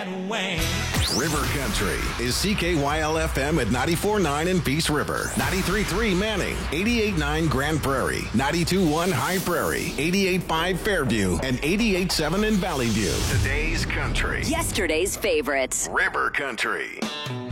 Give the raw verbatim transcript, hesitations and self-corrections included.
way. River Country is C K Y L F M at ninety-four point nine in Peace River, ninety-three point three Manning, eighty-eight point nine Grand Prairie, ninety-two point one High Prairie, eighty-eight point five Fairview, and eighty-eight point seven in Valley View. Today's country. Yesterday's favorites. River Country.